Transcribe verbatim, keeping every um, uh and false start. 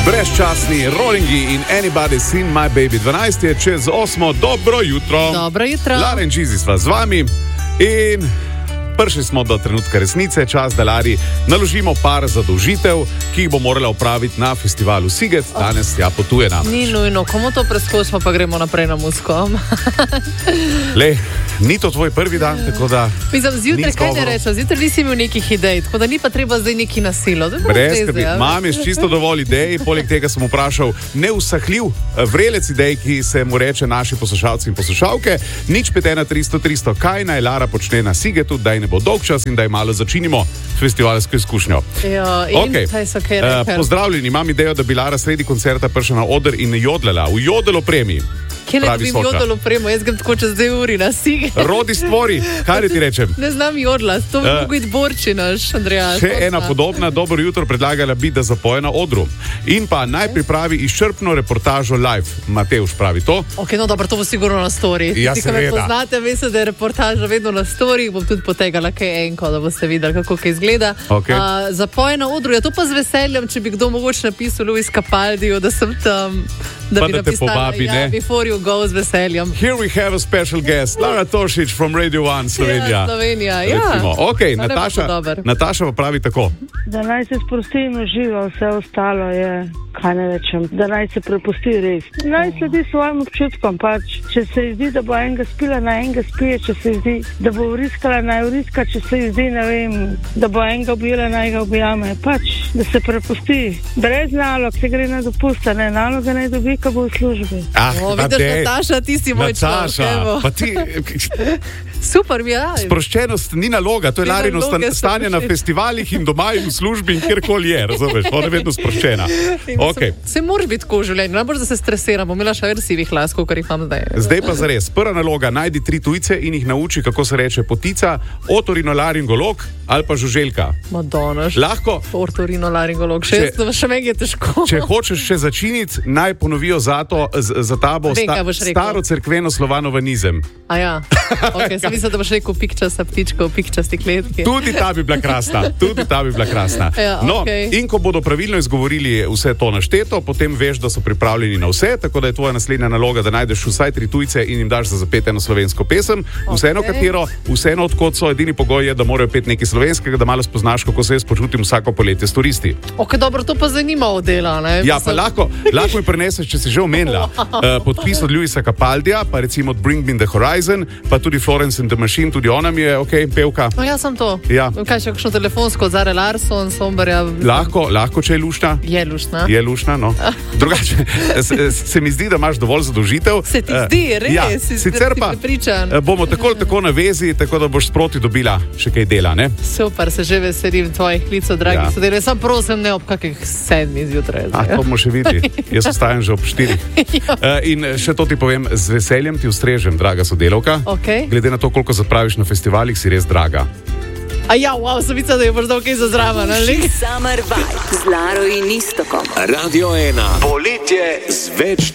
Brezčasni Rollingi in Anybody Seen My Baby. dvanajst je čez osmo, dobro jutro. Dobro jutro. Lara in Gizi sva z vami in prišli smo do trenutka resnice, čas, da Lari naložimo par zadolžitev, ki jih bo morala opraviti na festivalu Siget. Danes ja potuje nam. Ni nujno, komu to preskočimo, pa gremo naprej na musko. Le, ni to tvoj prvi dan, tako da... Mislim, zjutraj, kaj ne rečem, zjutraj nisi imel nekih idej, tako da ni pa treba zdaj neki nasilo. Brez skrbi, imam je čisto dovolj idej, poleg tega sem vprašal neusahljiv vrelec idej, ki se mu reče naši poslušalci in poslušalke. Nič pet ena tristo tristo, kaj naj Lara počne na Sigetu, da ne bo dolg čas in da je malo začinimo festivalsko izkušnjo. Jo, in okay. kaj so kaj rekel? Uh, pozdravljeni, imam idejo, da bi Lara sredi koncerta prišla na oder in jodlela v jodel opremi. Kje ne bi jodel opremo, jaz grem tako čez dve uri na Siget. Rodi stvori, kaj ti rečem? Ne znam jodla, to bi uh, mogo iti borči naš, Andreja. Še ena podobna, dobro jutro predlagala bi, da zapoje na odru. In pa naj pripravi izčrpno reportažo live. Mateuš pravi to. Ok, no dobro, to bo sigurno na story. Ja, Ti, ko me poznate, veste, da je reportaža vedno na story, bom tudi potegala kaj enko, da boste videli, kako kaj izgleda. Okay. Uh, zapoje na odru, ja to pa z veseljem, če bi kdo mogoče napisal Luis Capaldijo, da sem tam, da pa bi da te napisala, povabi, ja, ne? Before you go z veseljem. Here we have a special guest, Lara Tošić from Radio one Slovenija. Ja, Slovenija, ja. Recimo. Ok, Nataša, Nataša pa pravi tako. Da naj se sprosti in uživa, vse ostalo je, kaj ne rečem, da naj se prepusti res. Naj sledi svojim občutkom, pač, če se ji zdi, da bo enega spila, naj enega spije, če se ji zdi, da bo vriskala, naj vriska, če se ji zdi, ne vem, da bo enega objela, naj ga objame, pač, da se prepusti. Brez nalog, se gre na dopusta, ne, naloga naj dobi, ko bo v službi. Ah, o, vidiš, Nataša, ti si moj človek, pa ti... Super mi je. Sproščenost ni naloga, to je Larino stanje na festivalih in doma in v službi in kjerkoli je, razumeš, ona je vedno sproščena. Okay. Se moraš biti tako v življenju, najbolj, da se stresiram, bom imela še več sivih laskov, kar jih imam zdaj. Zdaj pa zares, prva naloga, najdi tri tujce in jih nauči, kako se reče potica, otorinolaringolog ali pa žuželka. Madonna. Lahko. Otorinolaringolog, še, če, še meni je težko. Če hočeš še začiniti, naj ponovijo za, to, z, za tabo sta, staro cerkveno slovanovanizem. A ja, ok, sem mislila, da boš rekel pikčasta ptička v pikčasti kletki. Tudi ta bi bila krasna, tudi ta bi bila krasna. Ja, no, okay. In ko bodo pravilno izgovorili vse to našteto, potem veš, da so pripravljeni na vse, tako da je tvoja naslednja naloga, da najdeš vsaj tri tujce in jim daš za zapet eno slovensko pesem, vseeno okay. katero, vseeno odkot so, edini pogoj je, da morajo pet nekaj slovenskega, da malo spoznaš, kako se jaz počutim vsako poletje s turisti. Ok, dobro, to pa zanima od dela, ne? Ja, pa lahko, lahko mi preneseš, če si že omenila, uh, podpis od Luisa Capaldija, pa recimo od Bring Me The Horizon, pa tudi Florence and the Machine, tudi ona mi je, ok, pevka. No, ja, sem to. Ja. Kaj še kakšno telefonsko, Zare Larson, Somberja? Lahko, lahko, če je lušna. Je lušna. Je lušna, no. Drugače, se, se mi zdi, da imaš dovolj zadolžitev. Se ti zdi, res? Ja, si sicer pa prepričan. Bomo tako ali tako na vezi, tako da boš sproti dobila še kaj dela, ne? Super, se že veselim tvojih klicev, dragi ja. sodelavci. Sam prosim, ne ob kakih sedmih zjutraj. A, to bomo še videli. Jaz ostajam že ob štirih. ja. uh, in še to ti povem, z veseljem ti ustrežem, draga sodelavka. Okay. Glede na to, koliko zapraviš na festivalih, si res draga. A ja, wow, sem mislila, da je boš dal kaj za zraven, ali? Summer Vibe z Laro in Istokom. Radio ena. Poletje z več